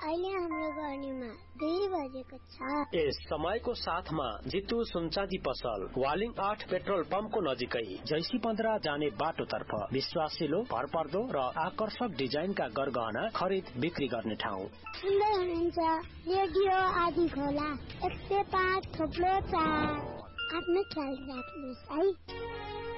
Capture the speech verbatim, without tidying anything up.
अहिले हाम्रो गर्नेमा दुई बजेको छ। यस समयको साथमा जितु सुनचाँदी पसल वालिङ आठ पेट्रोल पम्पको नजिकै जैसी पन्ध्र जाने बाटोतर्फ विश्वासिलो भरपर्दो र आकर्षक डिजाइनका गरगहना खरिद बिक्री गर्ने ठाउँ। सुन्दै हुनुहुन्छ रेडियो आदि खोला एक सय पाँच थोप्लो चार। आफ्नो ख्याल राख्नुहोस् है।